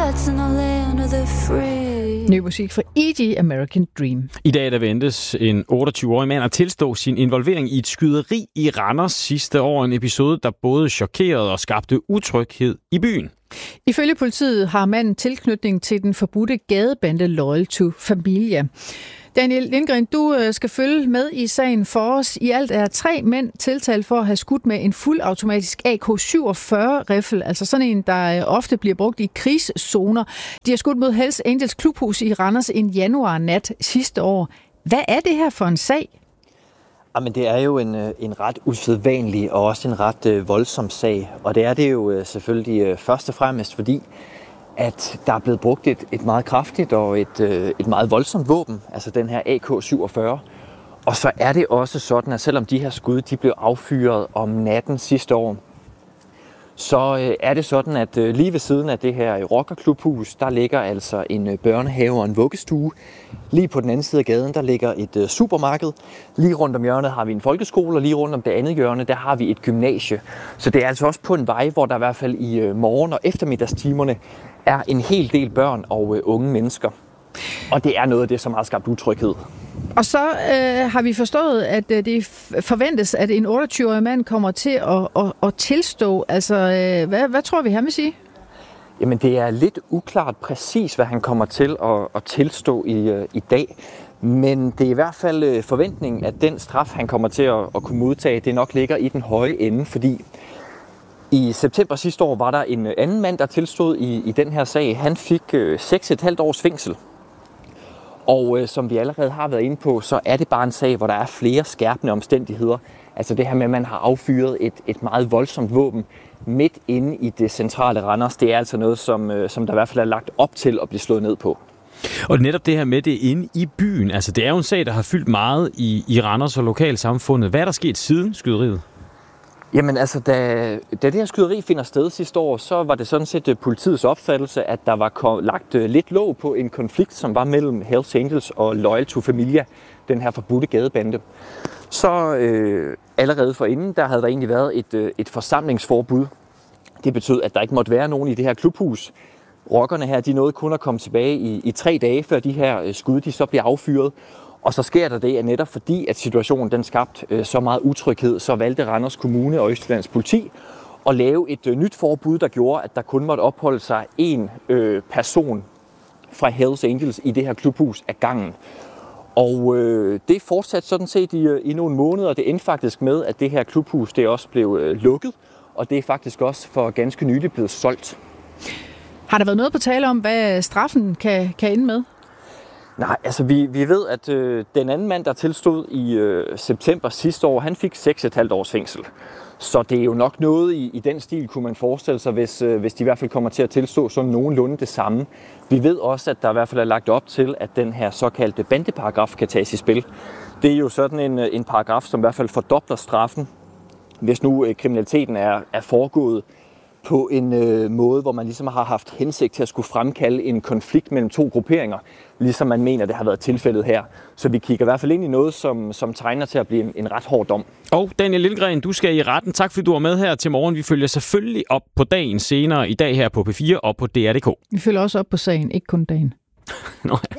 hearts in the land of the free. Ny musik fra E.G. American Dream. I dag der ventes en 28-årig mand at tilstå sin involvering i et skyderi i Randers sidste år. En episode, der både chokerede og skabte utryghed i byen. Ifølge politiet har manden tilknytning til den forbudte gadebande Loyal to Familia. Daniel Lindgren, du skal følge med i sagen for os. I alt er 3 mænd tiltalt for at have skudt med en fuldautomatisk AK-47-riffel, altså sådan en, der ofte bliver brugt i krigszoner. De har skudt mod Hells Angels klubhus i Randers en januar-nat sidste år. Hvad er det her for en sag? Jamen, det er jo en ret usædvanlig og også en ret voldsom sag. Og det er det jo selvfølgelig først og fremmest, fordi at der er blevet brugt et meget kraftigt og et meget voldsomt våben, altså den her AK-47. Og så er det også sådan, at selvom de her skud de blev affyret om natten sidste år, så er det sådan, at lige ved siden af det her rockerklubhus, der ligger altså en børnehave og en vuggestue. Lige på den anden side af gaden, der ligger et supermarked. Lige rundt om hjørnet har vi en folkeskole, og lige rundt om det andet hjørne, der har vi et gymnasie. Så det er altså også på en vej, hvor der i hvert fald i morgen- og eftermiddagstimerne er en hel del børn og unge mennesker. Og det er noget af det, som har skabt utryghed. Og så har vi forstået, at det forventes, at en 28-årig mand kommer til at tilstå. Altså, hvad tror vi, han vil sige? Jamen, det er lidt uklart præcis, hvad han kommer til at tilstå i dag. Men det er i hvert fald forventningen, at den straf, han kommer til at kunne modtage, det nok ligger i den høje ende, fordi i september sidste år var der en anden mand, der tilstod i den her sag. Han fik 6,5 års fængsel. Og som vi allerede har været inde på, så er det bare en sag, hvor der er flere skærpende omstændigheder. Altså det her med, at man har affyret et meget voldsomt våben midt inde i det centrale Randers, det er altså noget, som der i hvert fald er lagt op til at blive slået ned på. Og netop det her med det inde i byen, altså det er jo en sag, der har fyldt meget i Randers og lokalsamfundet. Hvad er der sket siden skyderiet? Jamen altså, da det her skyderi finder sted sidste år, så var det sådan set politiets opfattelse, at der var lagt lidt låg på en konflikt, som var mellem Hells Angels og Loyal to Familia, den her forbudte gadebande. Så allerede forinden, der havde der egentlig været et forsamlingsforbud. Det betød, at der ikke måtte være nogen i det her klubhus. Rockerne her, de nåede kun at komme tilbage i 3 dage, før de her skud, de så bliver affyret. Og så sker der det, at netop fordi, at situationen den skabte så meget utryghed, så valgte Randers Kommune og Østjyllands politi at lave et nyt forbud, der gjorde, at der kun måtte opholde sig en person fra Hells Angels i det her klubhus af gangen. Og det fortsatte sådan set i nogle måneder, og det endte faktisk med, at det her klubhus det også blev lukket, og det er faktisk også for ganske nylig blevet solgt. Har der været noget på tale om, hvad straffen kan ende med? Nej, altså vi ved, at den anden mand, der tilstod i september sidste år, han fik 6,5 års fængsel. Så det er jo nok noget i den stil, kunne man forestille sig, hvis de i hvert fald kommer til at tilstå sådan nogenlunde det samme. Vi ved også, at der i hvert fald er lagt op til, at den her såkaldte bandeparagraf kan tages i spil. Det er jo sådan en paragraf, som i hvert fald fordobler straffen, hvis nu kriminaliteten er foregået på en måde, hvor man ligesom har haft hensigt til at skulle fremkalde en konflikt mellem 2 grupperinger, ligesom man mener, det har været tilfældet her. Så vi kigger i hvert fald ind i noget, som tegner til at blive en ret hård dom. Og Daniel Lindgren, du skal i retten. Tak fordi du var med her til morgen. Vi følger selvfølgelig op på dagen senere i dag her på P4 og på DR.dk. Vi følger også op på sagen, ikke kun dagen. Nå ja.